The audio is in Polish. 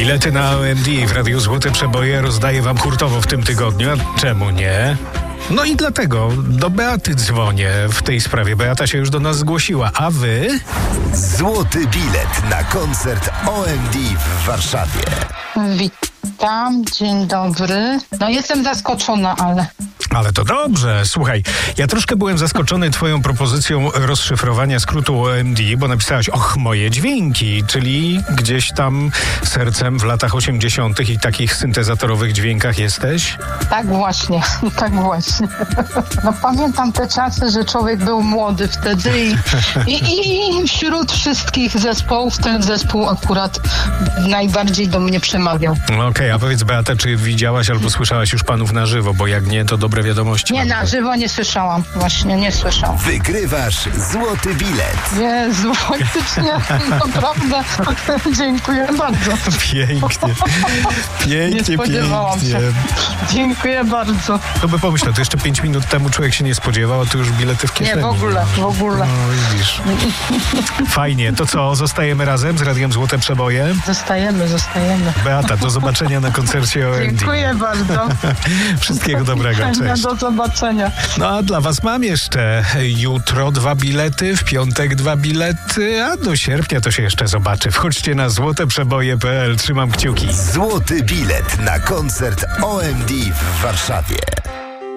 Bilety na OMD w Radiu Złote Przeboje rozdaję wam hurtowo w tym tygodniu. A czemu nie? No i dlatego do Beaty dzwonię w tej sprawie. Beata się już do nas zgłosiła. A wy? Złoty bilet na koncert OMD w Warszawie. Witam, dzień dobry. No jestem zaskoczona, Ale to dobrze. Słuchaj, ja troszkę byłem zaskoczony twoją propozycją rozszyfrowania skrótu OMD, bo napisałaś moje dźwięki, czyli gdzieś tam sercem w latach 80. i takich syntezatorowych dźwiękach jesteś? tak właśnie. No pamiętam te czasy, że człowiek był młody wtedy i wśród wszystkich zespołów ten zespół akurat najbardziej do mnie przemawiał. Okej, a powiedz Beata, czy widziałaś albo słyszałaś już panów na żywo, bo jak nie, to dobre wiadomości. Nie, na żywo nie słyszałam. Właśnie nie słyszałam. Wygrywasz złoty bilet. Jezu, faktycznie, naprawdę. Dziękuję bardzo. Pięknie, Nie spodziewałam pięknie. się. Dziękuję bardzo. To by pomyślał, to jeszcze 5 minut temu człowiek się nie spodziewał, a tu już bilety w kieszeni. Nie, w ogóle. No widzisz. Fajnie, to co, zostajemy razem z Radiem Złote Przeboje? Zostajemy. Beata, do zobaczenia na koncercie OMD. Dziękuję bardzo. Wszystkiego dobrego, cześć. Do zobaczenia. No a dla was mam jeszcze jutro 2 bilety, w piątek 2 bilety, a do sierpnia to się jeszcze zobaczy. Wchodźcie na złoteprzeboje.pl, trzymam kciuki. Złoty bilet na koncert OMD w Warszawie.